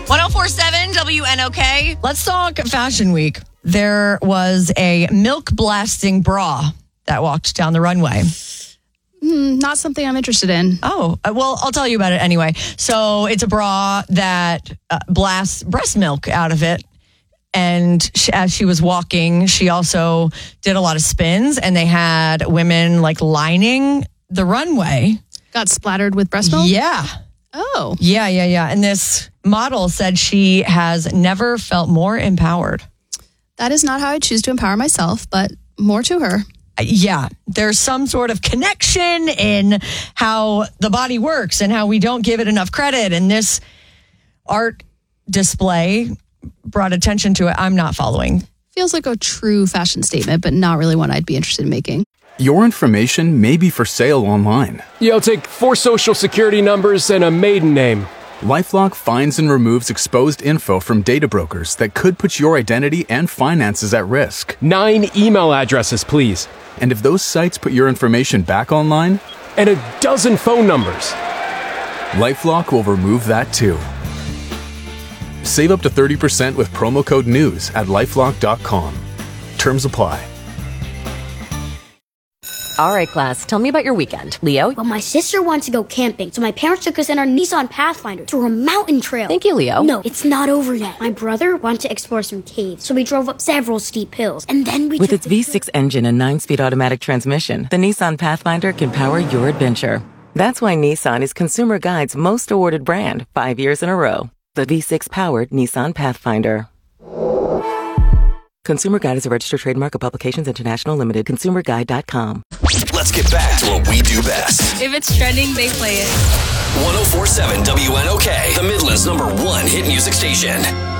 1047 WNOK. Let's talk Fashion Week. There was a milk blasting bra that walked down the runway. Not something I'm interested in. Oh, well, I'll tell you about it anyway. So it's a bra that blasts breast milk out of it. And as she was walking, she also did a lot of spins, and they had women like lining the runway. Got splattered with breast milk? Yeah. Oh. Yeah. And this model said she has never felt more empowered. That is not how I choose to empower myself, but more to her. Yeah, there's some sort of connection in how the body works and how we don't give it enough credit. And this art display brought attention to it. I'm not following. Feels like a true fashion statement, but not really one I'd be interested in making. Your information may be for sale online. Yeah, I'll take 4 social security numbers and a maiden name. LifeLock finds and removes exposed info from data brokers that could put your identity and finances at risk. 9 email addresses, please. And if those sites put your information back online, And a dozen phone numbers. LifeLock will remove that too. Save up to 30% with promo code NEWS at LifeLock.com. Terms apply. All right, class, tell me about your weekend. Leo? Well, my sister wants to go camping, so my parents took us in our Nissan Pathfinder through a mountain trail. Thank you, Leo. No, it's not over yet. My brother wanted to explore some caves, so we drove up several steep hills, and then we With its V6 engine and 9-speed automatic transmission, the Nissan Pathfinder can power your adventure. That's why Nissan is Consumer Guide's most awarded brand 5 years in a row. The V6-powered Nissan Pathfinder. Consumer Guide is a registered trademark of Publications International Limited. ConsumerGuide.com. Let's get back to what we do best. If it's trending, they play it. 1047 WNOK, the Midland's #1 hit music station.